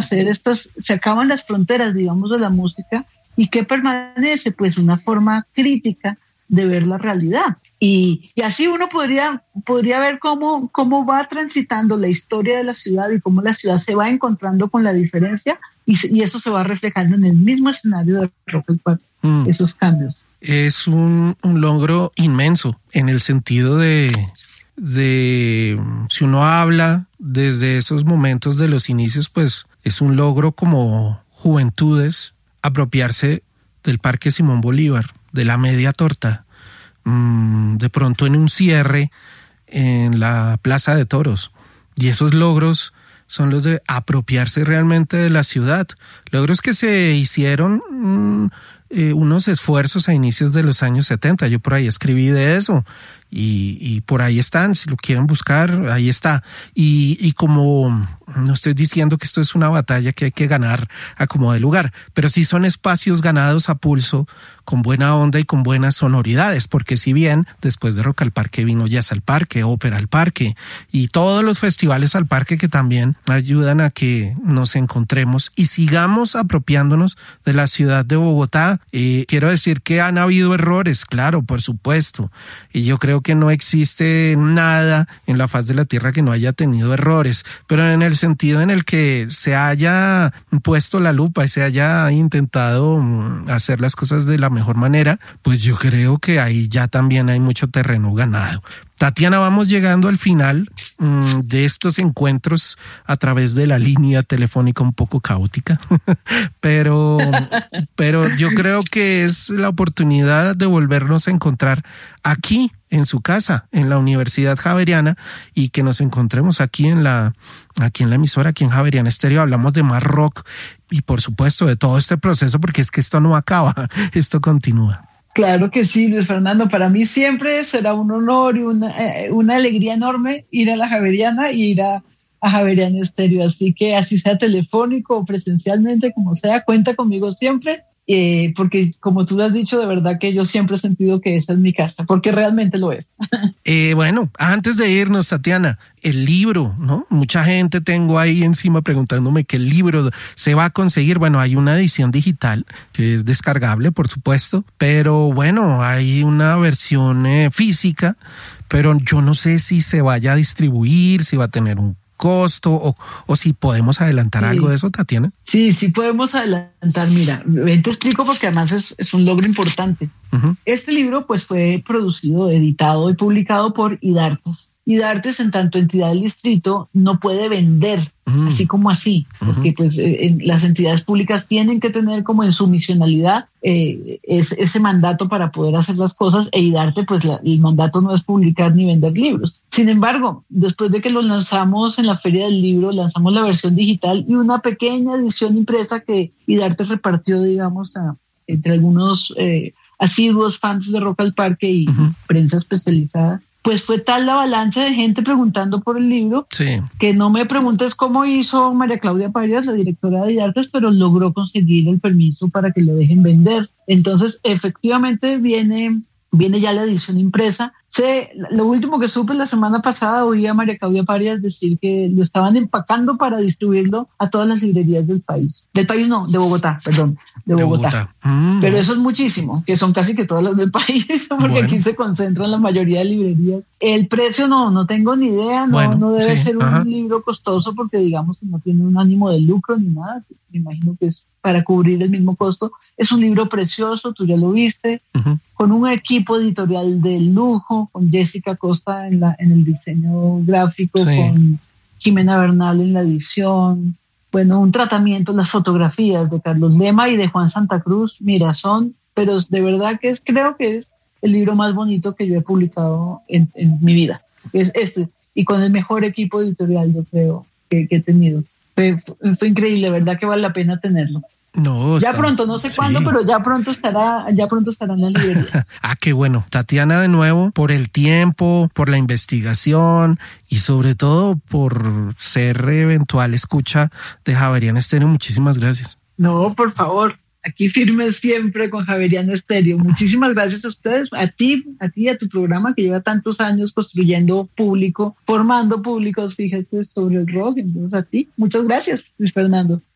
hacer se acaban las fronteras, digamos, de la música, y ¿qué permanece? Pues una forma crítica de ver la realidad. Y así uno podría ver cómo va transitando la historia de la ciudad y cómo la ciudad se va encontrando con la diferencia, y eso se va reflejando en el mismo escenario de Rock al Parque, esos cambios. Es un logro inmenso en el sentido de si uno habla desde esos momentos de los inicios, pues es un logro como juventudes apropiarse del Parque Simón Bolívar, de la media torta, de pronto en un cierre en la Plaza de Toros. Y esos logros son los de apropiarse realmente de la ciudad. Logros que se hicieron unos esfuerzos a inicios de los años 70. Yo por ahí escribí de eso. Y por ahí están, si lo quieren buscar, ahí está. Y como no estoy diciendo que esto es una batalla que hay que ganar a como de lugar, pero sí son espacios ganados a pulso, con buena onda y con buenas sonoridades, porque si bien después de Rock al Parque vino Jazz al Parque, Ópera al Parque y todos los festivales al parque que también ayudan a que nos encontremos y sigamos apropiándonos de la ciudad de Bogotá. Quiero decir que han habido errores, claro, por supuesto, y yo creo que no existe nada en la faz de la tierra que no haya tenido errores, pero en el sentido en el que se haya puesto la lupa y se haya intentado hacer las cosas de la mejor manera, pues yo creo que ahí ya también hay mucho terreno ganado. Tatiana, vamos llegando al final de estos encuentros a través de la línea telefónica un poco caótica, pero yo creo que es la oportunidad de volvernos a encontrar aquí en su casa, en la Universidad Javeriana, y que nos encontremos aquí en la emisora, aquí en Javeriana Estéreo. Hablamos de más rock y por supuesto de todo este proceso, porque es que esto no acaba, esto continúa. Claro que sí, Luis Fernando. Para mí siempre será un honor y una alegría enorme ir a la Javeriana y ir a Javeriana Estéreo. Así que así sea telefónico o presencialmente, como sea, cuenta conmigo siempre. Porque como tú lo has dicho, de verdad que yo siempre he sentido que esa es mi casa, porque realmente lo es. Bueno, antes de irnos, Tatiana, el libro, ¿no? Mucha gente tengo ahí encima preguntándome que el libro se va a conseguir. Bueno, hay una edición digital que es descargable, por supuesto, pero bueno, hay una versión física, pero yo no sé si se vaya a distribuir, si va a tener un costo o si podemos adelantar algo de eso, Tatiana. Sí podemos adelantar. Mira, te explico porque además es un logro importante. Uh-huh. Este libro pues fue producido, editado y publicado por IDARTES. IDARTES, en tanto entidad del distrito, no puede vender así como así, porque pues las entidades públicas tienen que tener como en su misionalidad ese mandato para poder hacer las cosas, e IDARTE pues el mandato no es publicar ni vender libros. Sin embargo, después de que lo lanzamos en la Feria del Libro, lanzamos la versión digital y una pequeña edición impresa que IDARTE repartió, digamos, entre algunos asiduos fans de Rock al Parque y prensa especializada. Pues fue tal la avalancha de gente preguntando por el libro, que no me preguntes cómo hizo María Claudia Parias, la directora de IDARTES, pero logró conseguir el permiso para que lo dejen vender. Entonces, efectivamente, viene ya la edición impresa. Lo último que supe la semana pasada, oí a María Claudia Parias decir que lo estaban empacando para distribuirlo a todas las librerías del país. Del país no, de Bogotá, perdón, de Bogotá. Pero eso es muchísimo, que son casi que todas las del país, porque aquí se concentran la mayoría de librerías. El precio no tengo ni idea, no debe ser un libro costoso, porque digamos que no tiene un ánimo de lucro ni nada. Me imagino que es para cubrir el mismo costo. Es un libro precioso, tú ya lo viste, con un equipo editorial de lujo, con Jessica Costa en el diseño gráfico, con Jimena Bernal en la edición. Bueno, un tratamiento, las fotografías de Carlos Lema y de Juan Santa Cruz, mira, pero de verdad que creo que es el libro más bonito que yo he publicado en mi vida. Es este, y con el mejor equipo editorial, yo creo, que he tenido. Fue increíble, verdad que vale la pena tenerlo. Ya pronto, no sé cuándo, pero ya pronto estará en las librerías. Qué bueno. Tatiana, de nuevo, por el tiempo, por la investigación y sobre todo por ser eventual escucha de Javeriana Estéreo. Muchísimas gracias. No, por favor. Aquí firmes siempre con Javeriana Estéreo. Muchísimas gracias a ustedes, a ti y a tu programa que lleva tantos años construyendo público, formando públicos, fíjate, sobre el rock. Entonces a ti, muchas gracias, Luis Fernando.